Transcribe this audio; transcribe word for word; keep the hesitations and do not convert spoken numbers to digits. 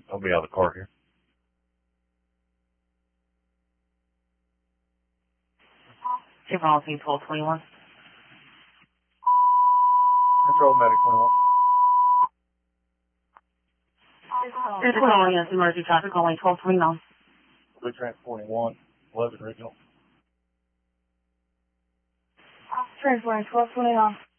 I'll be out of the car here. Two policy twelve twenty-one. Control medic twenty-one. It's twenty-one, yes, emergency traffic calling twelve twenty-nine. Blue transporting one, eleven original. Transporting twelve twenty-nine.